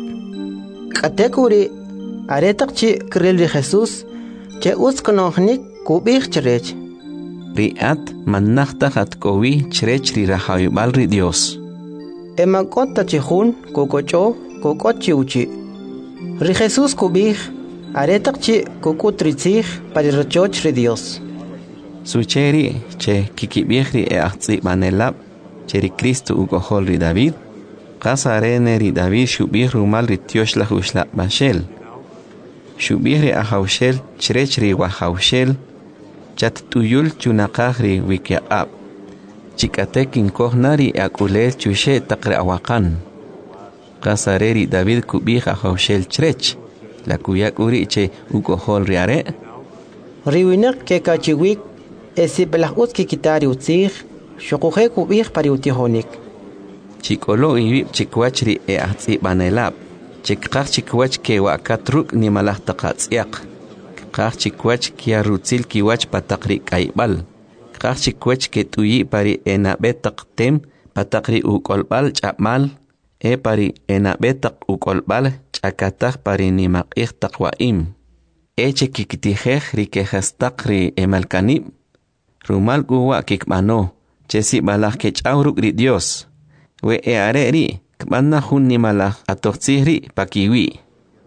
Katekuri are taqchi krel ri Jesús che utz konojnik kubij cherech riat mannaqtaj atkowi chrech ri rahawibal ri Dios Emankota chijun kokocho kokochi uchi Ri Jesús kubij are taqchi kokutritzij pari rachoch ri Dios Sucheri che kikibij ri e atz'ipanelab cheri Cristo ukohol ri David qasarene ri David shubij rumal ri tioshla ushla bashel shubij ri ahawshel chrech ri wahawshel chat tuyul chunaqaj ri wikiaqab chikatek inkoj nari akulel chushe taqri awaqan qasare ri David kubij ahawshel chrech la kuyak uri che ukohol ri are Ri winaq ke kachiwik esibalaj utz kikitari utzij shoqoje kubij pari utijonik chikolo iwib chikwach ri e atz'ipanelab chikqaj chikwach ke wakat ruk nimalaj taqatz'iaq qaj chikwach kia rutzil kiwach pataq ri k'ayb'al qaj chikwach ke t'uyi pari enabe taq tem pataq ri uk'olb'al ch'ab'mal e pari enabe taq uk'olb'al ch'akataj pari nimaq'ij taq wa'im e chikikitijej ri kejastaq ri emalkanib rumal kuwa kikb'ano che sibalaj ke ch'aw ruk' ri Dios we e are ri kb'ana jun nimalaj atojtzij ri pakiwi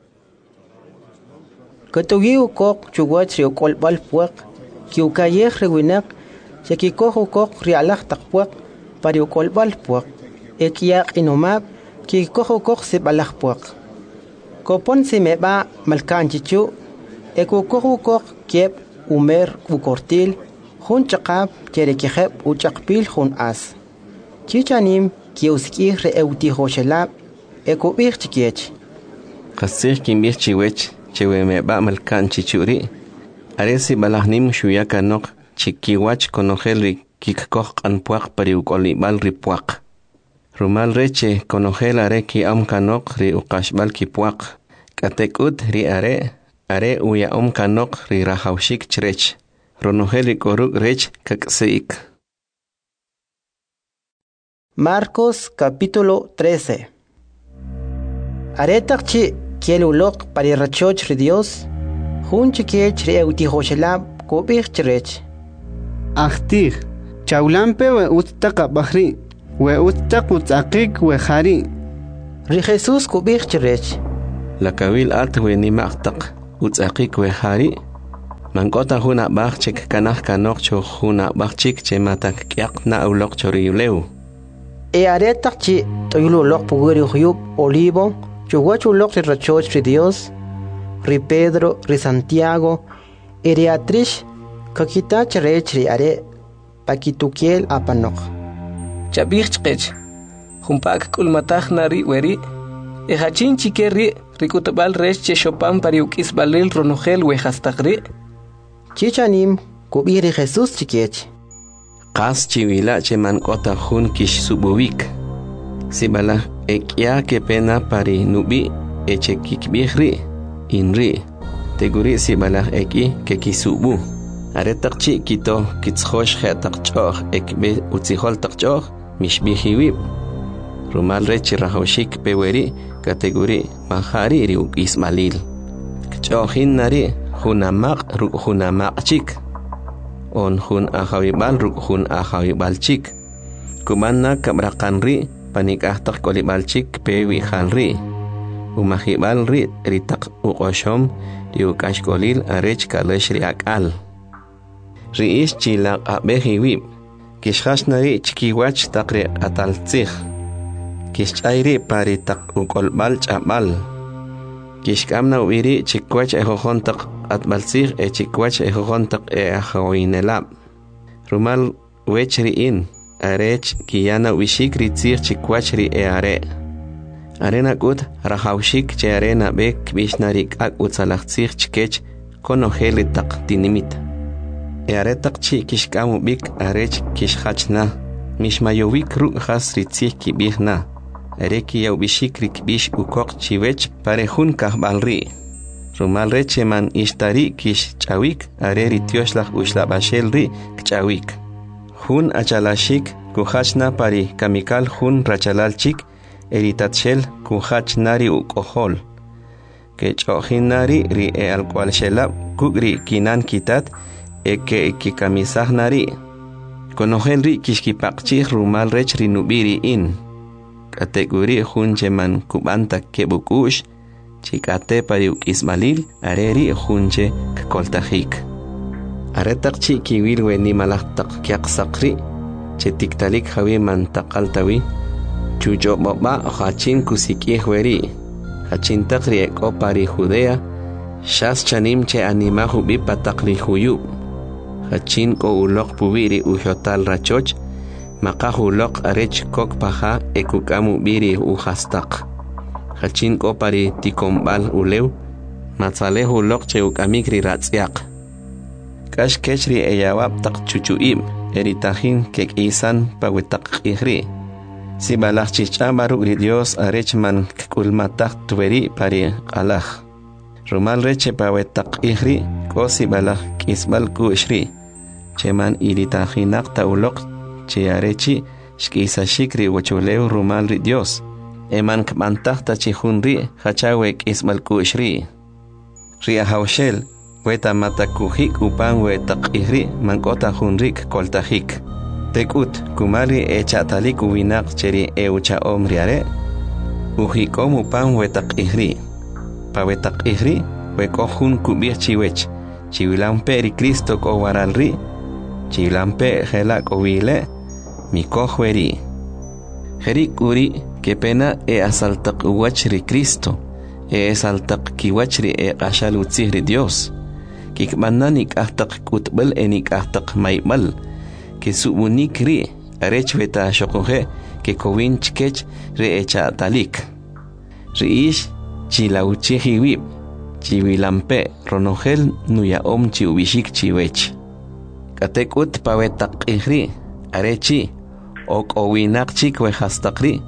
Katugi ukok chuwach ri uk'olb'al puaq kiukayej ri winaq che kikoj ukok ri alaj taq puaq pari uk'olb'al puaq e kiyaq inomab kikoj ukok sibalaj puaq kopon simeb'a malkan chichu e kukoj ukok kieb umer ukortil jun chaqab cheri kijeb uchaqpil jun as chichanim kiuskij re eutijoshelab e kubij chikech qasij kimbij chiwech chewe meb'a malkan chichuri are sibalajnim shuyakanoq chikiwach konojel ri kikkoj q'anpuaq pari uk'olib'al ri puaq rumal reche konojel are ki'am kanoq ri uqaxb'al kipuaq k'atek'ut ri are are uya'om kanoq ri rajawxik chrech ronojel ri k'oruk rech kak'si'ik Marcos capítulo trece Are taqchi kielulok pari rachoch ri Dios jun chikech ri eutijoshelab kubij cherech Ahtij chawlampe we uttaqa bahri we uttaq utzaqik we khari Ri Jesús kubij cherech la kawil at we nimaqtaq utzaqik wehari mankota huna bachik kanah kanok cho huna bachik che matak kyak na ulok choriuleu e aretak chi toyulo lok puguri huyub olivo chuguachu lok ri rachoch ri Dios ri Pedro ri Santiago e ri atrish kakita cherech ri are pakitukiel apanok chabich chqech humpak kulmatach nari weri e hachin chikeri rikutabal resh che chopam pariukis balil ronogel wehastagri chichanim kubiri Jesus chikech qas chiwila che mankota hun kish subuvik sibala ekya ke pena pari nubi eche kikbihri inri teguri sibala eki ke kisubu aretaqchi kito kitskhosh khataqchoh ekbe utsihol taqchoh mishbihiwib rumal rechi rahoshik peweri kategori mahari ri ismalil kchohin nari hunamaq ru hunamaq chik on hun ahawibal ru hun ahawibal chik kumanna kabraqanri panikahtak kolibal chik pewi khalri umahibal ri ritaq uqoshom riukashkolil arech kalesh ri akal riish chila abehiwib kishkhashnari chikiwach taqri ataltzikh kishchayri pari taq uqolbal ch'abal kishkamna uiri chikwach ejojontaq atbaltzikh e chikwach ejojontaq e ahawinelab rumal wechri in arech kiyana wishik ritzikh chikwach ri e are arena kut rahawshik che arena bek bishnarik ak utzalachtzikh chkech konojeli taq tinimit e aretaq chi kishkamu bik arech kishkhachna mishmayowik ru khas ritzikh kibihna areki yaw bishik rikbish ukok chiwech parejun kahbalri rumal recheman ishtari kish chawik areri tioshlach ushlabashelri kchawik hun achalashik kuhachna pari kamikal hun rachalalchik eritatshel kuhachnari ukohol kechojinari ri e alkwalshelab kugri kinan kitat eke kikamisahnari konojelri kishkipaqchih rumal rech rinubiri in kategori huncheman kubanta kebukush chikate pariuk ismalil areri hunche kkoltajik aretaqchi kiwil weni malahtaq kyaqsaqri chetiktalik hawi mantaqaltawi chujo baba hachin kusikih weri hachin taqri eko pari Judea shas chanim che animahu bi pataqri huyub hachin ko ulok pubiri ujotal rachoch maqahu loq arech kok paha ekukamu biri uhastaq hachin ko pari tikombal ulew matzalehu loq che ukamikri ratsiaq kash kechri eyawab taq chuchuib eritahin kek isan pawetaq ihri si balach chichamaru ri Dios arech man kulmataq tuweri pari qalaj rumal reche pawetaq ihri ko si balach kisbal kushri cheman iritahinaq tauloq che arechi shkisa shikri wachulew rumal ri Dios eman kmantajta chihunri hachawek ismal kushri ri ahawshel weta matakujik upan wetaq ihri mankota hunrik koltajik tekut kumali echatalik uwinaq cheri eucha omri are ujikom upan wetaq ihri pa wetaq ihri weko hun kubir chiwech chiwilampe ri Cristo ko waralri chiwilampe hela ko wile mikohweri herik uri que pena e asaltaq uwachri Cristo e asaltaq kiwachri e qashalutzihri Dios kikmannanik ahtaq kutbal enik ahtaq maybal que subunik ri arech weta shokoje que kowin chkech re echa talik riish chilauchihiwib chiwilampe ronogel nuya om chiubishik chiwech katekut pawetaq ihri arechi ok owinaq chik wehastaqri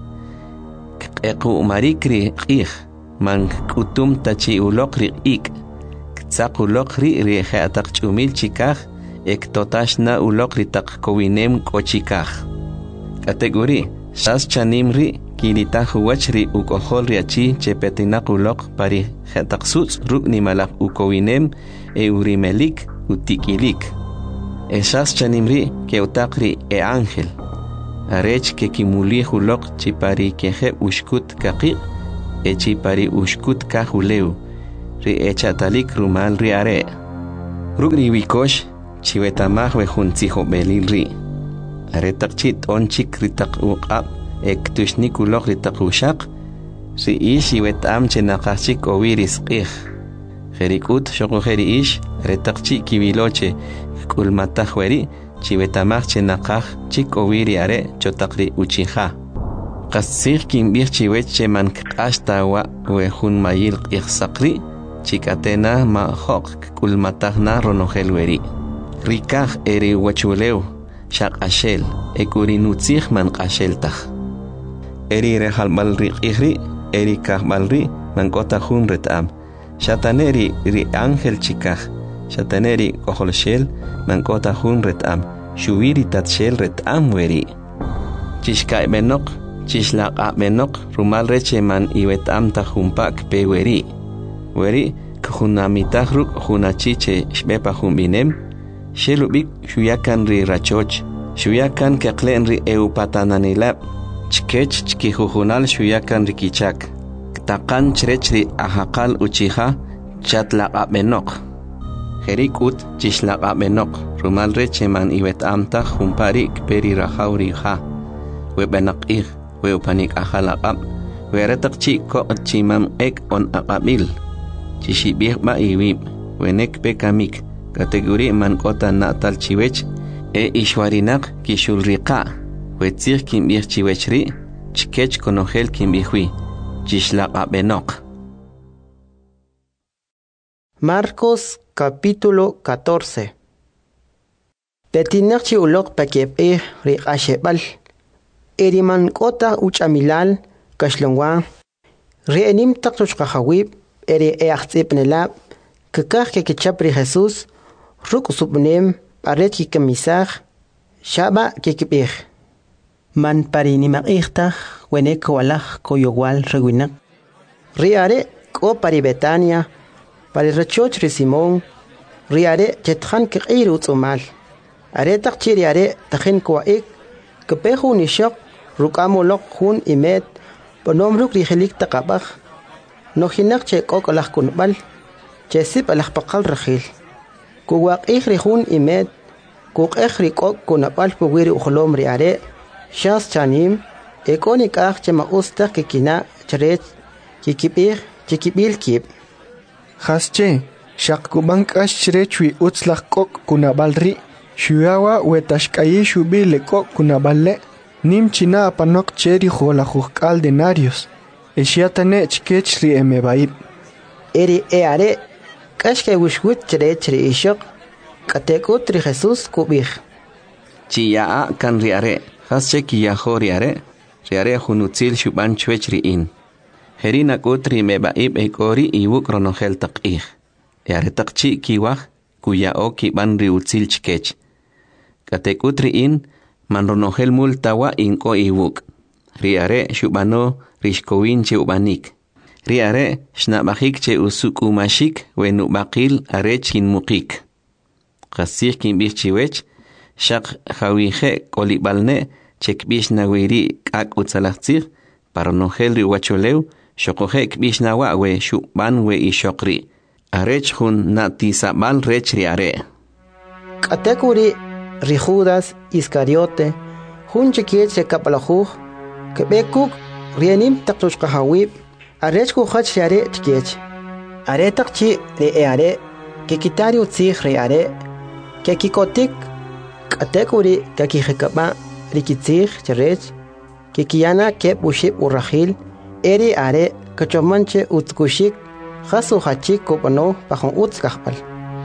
equ marikri qih man kutum tachi ulokri ik tzaq ulokri ri khataq chumil chikaj ek totashna ulokri taq kowinem kochikaj kategori shas chanimri kilita huwachri ukohol riachi chepetinaq ulok pari khataq suts rukni malaq ukowinem e urimelik utikilik esas chanimri ke utaqri e ángel arech ke kimuli hulok chipari keje ushkut kaqi e chipari ushkut kahuleu ri echatalik rumal ri are. Ruk ri wikosh chiwetamaj we junzijo belil ri. Are takchit onchik ritak uqab ek tushnikulok ritak ushaq. Ri ish iwetam chenakachik owiris qih. Jerikut shoko jeri ish retakchi kibiloche kulmataj weri chiwetamaj chenakaj chik owiri are chotakri uchija. Qasir kimbir chiwech cheman kashtawa we jun mayil qihsaqri chikatena ma hok kulmatagna ronogel weri. Rikaj eri wachuleu shaq ashel ekurinutzig man qasheltaj. Eri rehalbal riqihri eri kahbalri man kota jun retam. Shataneri ri ángel chikaj. Shataneri koholshel man kota jun retam. Shubiri tatshel retam weri. Chishkai benok Chishlaq menok rumal reche man iwetam ta jumpak pe weri. Weri kuhunamitah ruk hunachiche shbepa humbinem. Shelubik shuyakan ri rachoch. Shuyakan keklen ri eupatananilab. Chkech chkihuhunal shuyakan ri kichak. Ktakan chrech ri ahakal uchija chatlaq menok. Jerikut chishlaq menok rumal reche man iwetam ta jumparik peri rajauri ha. Webenak ig. We upanik ahalaqab we retak chi ko chimam ek on aqabil chishibih ba iwib we nek pekamik kategori man kota natal chiwech e ishwarinak kishulriqa we tzir kimbih chiwechri chkech konogel kimbihwi chishlaqabenok. Marcos capítulo catorce. Petinak chi ulok pakep e riqashebal Eriman kota uchamilal kashlongwa reenim taktuch kahawib eri eaxtip nelab kakah ke kichapri Jesus ruk subnem paret ki kamisar shaba ke kibir man parini maqiqta wene kwalaj koyowal rewinak riare ko pari Betania pari rachoch ri Simon riare jethan ke qiru tsumal are takchiri are takhin kwaik kepehu nishok rukamolok hun imet bonom ruk rihelik takabak no hinak che kok alak kunbal che sip alak pakal rakhil kuwak ikhri hun imet kuk ikhri kok kunabal puwiri ukholom riare shas chanim ekonik akh che maustak kikina chret kikibir kikibil kib Khasche shaq kubank ash chrechui utslak kok kunabal ri shuyawa wetashkayi shubile kok kunaballe Nim china apanok cheri jola juzcal denarios. Eshiatane chkech ri emebaib. Eri eare kashke wishwit chere chere ishok katekut ri Jesus kubih. Chiyaa kan riare hasche kiyaho riare riare junutzil shuban chwech ri in. Herina kutri mebaib ekori iwuk ronogel taqih. Eare taqchi kiwah kuyao kiban ri utzil chkech. Katekut ri in man ronogel multawa inko iwuk. Riare shubano rishkowin che ubanik. Riare shnabahik che usuk umashik wenu bakil arech kin mukik. Qasir kin bichiwech shaq khawije kolibalne chekbish nawiri kak utzalachtir paronogel ri wacholeu shokoje kbish nawa we shuban we ishokri. Arech hun natisabal rech riare. Katekuri ri Judas Iscariote hun chekiet se kapalajuj kebekuk rienim taktuch kahawib arech ku khach yare chkech are takchi re are ke kitari utzig re are ke kikotik katekuri ke kihekaba rikitzig cherech ke kiana ke bushib urahil eri are kachomanche utkushik khasu hachik kopano pajon utskahpal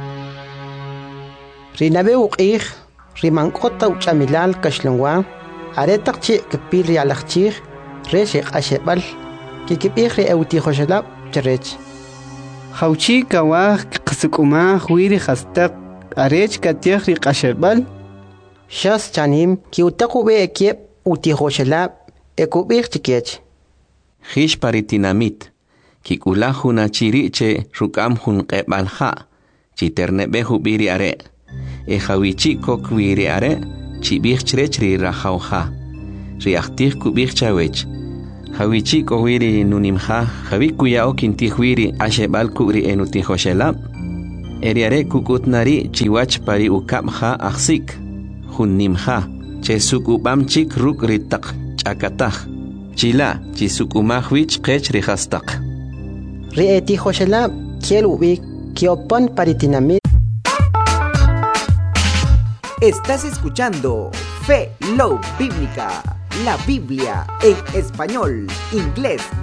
rinabe uqih rimankota uchamilal kashlongwa are takchi kepil rialachchig reshe qashebal kikibih re euti khoshalab cherech Hauchi kawah qasukuma huiri khastaq arech katiah ri qashebal shas chanim ki utaku be ekep uti khoshalab ekubih chikech Hish paritinamit kikula huna chiriche rukam hun qebalha chiterne behu biri are e hawichi kokwiri are chibih chrechri rahauha riachtih kubih chawech Hawichi kowiri nunimha, hawi kuyao kintihwiri ashebal kubri enutihoshela. Eriare kukutnari chiwach pari ukapha aksik. Hunnimha, che sukubamchik ruk ritak chakatah. Chila, chi sukumahwich kech rihastak. Rietihoshela, kielubik, kiopon paritinamit. Estás escuchando Fe Love Bíblica, la Biblia en español, inglés